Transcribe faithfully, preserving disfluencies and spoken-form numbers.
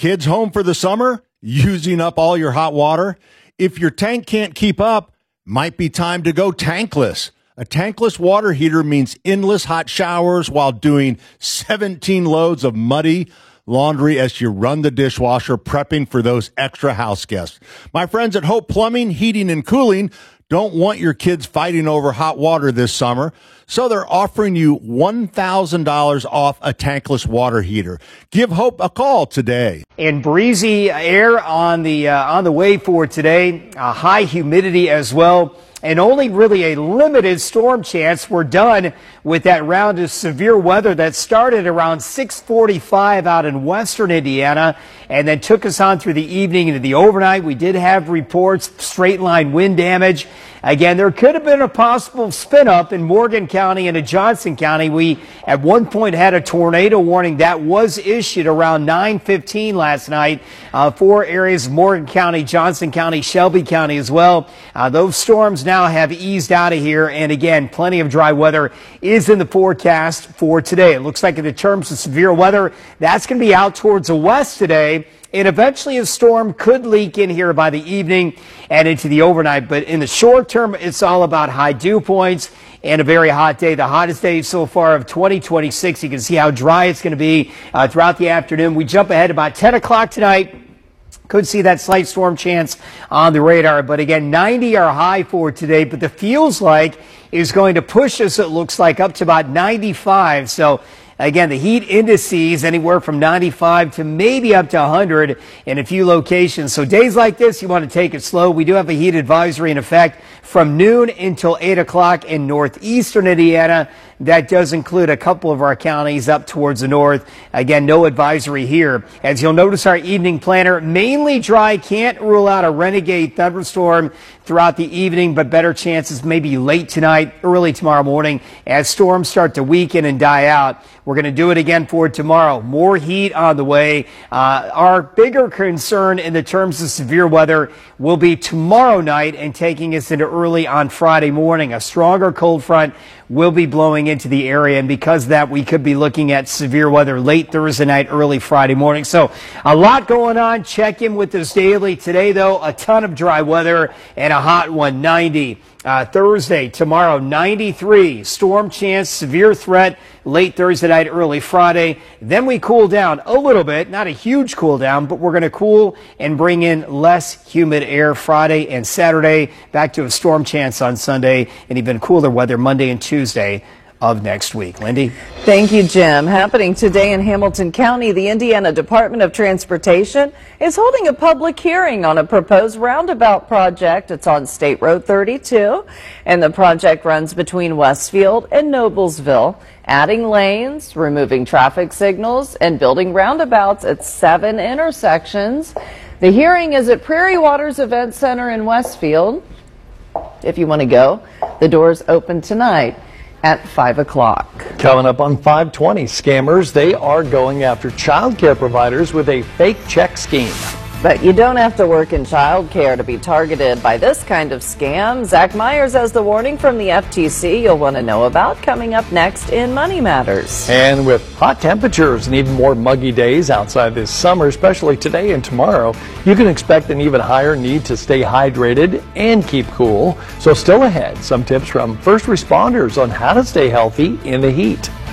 kids home for the summer? Using up all your hot water? If your tank can't keep up, might be time to go tankless. A tankless water heater means endless hot showers while doing seventeen loads of muddy laundry as you run the dishwasher, prepping for those extra house guests. My friends at Hope Plumbing, Heating, and Cooling don't want your kids fighting over hot water this summer, so they're offering you one thousand dollars off a tankless water heater. Give Hope a call today. And breezy air on the uh, on the way for today, uh, high humidity as well, and only really a limited storm chance. We're done with that round of severe weather that started around six forty-five out in western Indiana and then took us on through the evening into the overnight. We did have reports straight line wind damage. Again, there could have been a possible spin up in Morgan County and in Johnson County. We at one point had a tornado warning that was issued around nine fifteen last night uh, for areas of Morgan County, Johnson County, Shelby County as well. Uh, those storms now have eased out of here. And again, plenty of dry weather is in the forecast for today. It looks like in the terms of severe weather, that's going to be out towards the west today. And eventually a storm could leak in here by the evening and into the overnight. But in the short term, it's all about high dew points and a very hot day. The hottest day so far of twenty twenty-six. You can see how dry it's going to be uh, throughout the afternoon. We jump ahead about ten o'clock tonight. Could see that slight storm chance on the radar. But again, ninety are high for today. But the feels like is going to push us, it looks like, up to about ninety-five. So again, the heat indices anywhere from ninety-five to maybe up to one hundred in a few locations. So days like this, you want to take it slow. We do have a heat advisory in effect from noon until eight o'clock in northeastern Indiana. That does include a couple of our counties up towards the north. Again, no advisory here. As you'll notice, our evening planner, mainly dry. Can't rule out a renegade thunderstorm throughout the evening, but better chances maybe late tonight, early tomorrow morning as storms start to weaken and die out. We're going to do it again for tomorrow. More heat on the way. Uh, our bigger concern in the terms of severe weather will be tomorrow night and taking us into early on Friday morning. A stronger cold front will be blowing into the area, and because of that, we could be looking at severe weather late Thursday night, early Friday morning. So a lot going on. Check in with us daily. Today, though, a ton of dry weather and a hot one, ninety. Uh, Thursday, tomorrow, ninety-three. Storm chance, severe threat, late Thursday night, early Friday. Then we cool down a little bit, not a huge cool down, but we're going to cool and bring in less humid air Friday and Saturday. Back to a storm chance on Sunday and even cooler weather Monday and Tuesday of next week. Lindy? Thank you, Jim. Happening today in Hamilton County, the Indiana Department of Transportation is holding a public hearing on a proposed roundabout project. It's on State Road thirty-two, and the project runs between Westfield and Noblesville, adding lanes, removing traffic signals, and building roundabouts at seven intersections. The hearing is at Prairie Waters Event Center in Westfield. If you want to go, the doors open tonight at five o'clock. Coming up on five twenty, scammers, they are going after child care providers with a fake check scheme. But you don't have to work in child care to be targeted by this kind of scam. Zach Myers has the warning from the F T C you'll want to know about coming up next in Money Matters. And with hot temperatures and even more muggy days outside this summer, especially today and tomorrow, you can expect an even higher need to stay hydrated and keep cool. So still ahead, some tips from first responders on how to stay healthy in the heat.